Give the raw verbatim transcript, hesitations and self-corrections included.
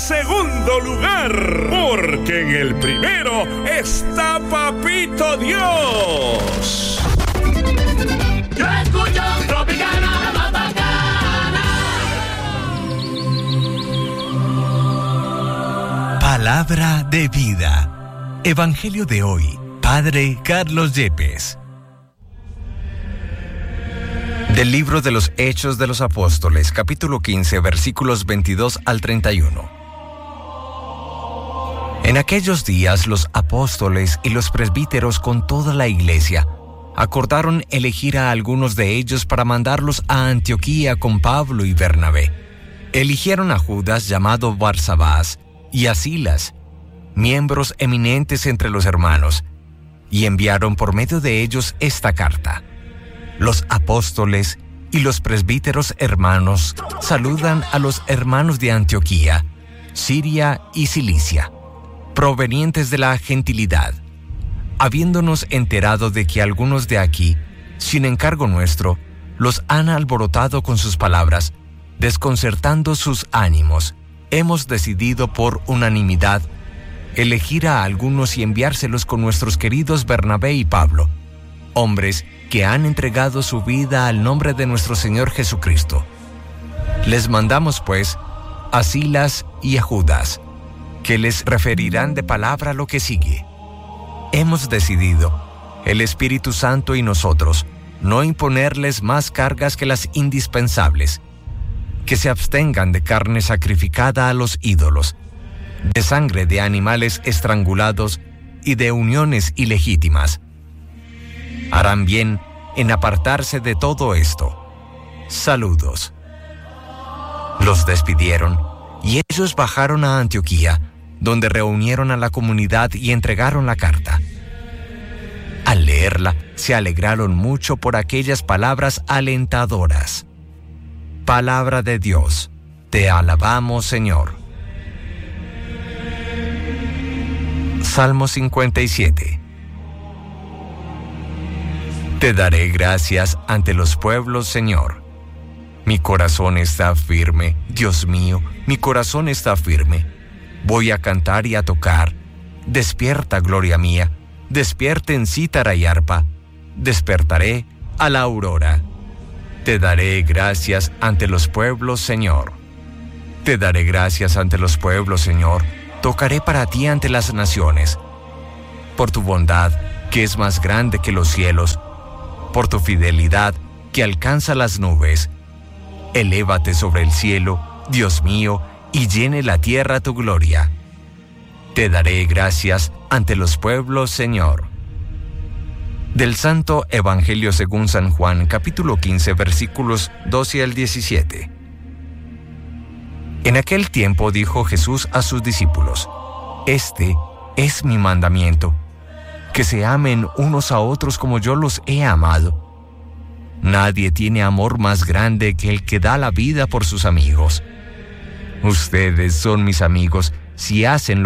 segundo lugar, porque en el primero está Papito Dios. Yo escucho Tropicana, la más bacana. Palabra de vida. Evangelio de hoy. Padre Carlos Yepes. Del libro de los Hechos de los Apóstoles, capítulo quince, versículos veintidós al treinta y uno. En aquellos días los apóstoles y los presbíteros con toda la iglesia acordaron elegir a algunos de ellos para mandarlos a Antioquía con Pablo y Bernabé. Eligieron a Judas, llamado Barsabás, y a Silas, miembros eminentes entre los hermanos, y enviaron por medio de ellos esta carta. Los apóstoles y los presbíteros hermanos saludan a los hermanos de Antioquía, Siria y Cilicia, provenientes de la gentilidad, habiéndonos enterado de que algunos de aquí, sin encargo nuestro, los han alborotado con sus palabras, desconcertando sus ánimos. Hemos decidido por unanimidad elegir a algunos y enviárselos con nuestros queridos Bernabé y Pablo, hombres que han entregado su vida al nombre de nuestro Señor Jesucristo. Les mandamos, pues, a Silas y a Judas, que les referirán de palabra lo que sigue. Hemos decidido, el Espíritu Santo y nosotros, no imponerles más cargas que las indispensables, que se abstengan de carne sacrificada a los ídolos, de sangre de animales estrangulados y de uniones ilegítimas. Harán bien en apartarse de todo esto. Saludos. Los despidieron y ellos bajaron a Antioquía, donde reunieron a la comunidad y entregaron la carta. Al leerla, se alegraron mucho por aquellas palabras alentadoras. Palabra de Dios. Te alabamos, Señor. Salmo cincuenta y siete. Te daré gracias ante los pueblos, Señor. Mi corazón está firme, Dios mío, mi corazón está firme. Voy a cantar y a tocar. Despierta, gloria mía, despierten cítara y arpa. Despertaré a la aurora. Te daré gracias ante los pueblos, Señor. Te daré gracias ante los pueblos, Señor. Tocaré para ti ante las naciones. Por tu bondad, que es más grande que los cielos, por tu fidelidad, que alcanza las nubes. Elévate sobre el cielo, Dios mío, y llene la tierra tu gloria. Te daré gracias ante los pueblos, Señor. Del Santo Evangelio según San Juan, capítulo quince, versículos doce al diecisiete. En aquel tiempo dijo Jesús a sus discípulos: Este es mi mandamiento, que se amen unos a otros como yo los he amado. Nadie tiene amor más grande que el que da la vida por sus amigos. Ustedes son mis amigos si hacen lo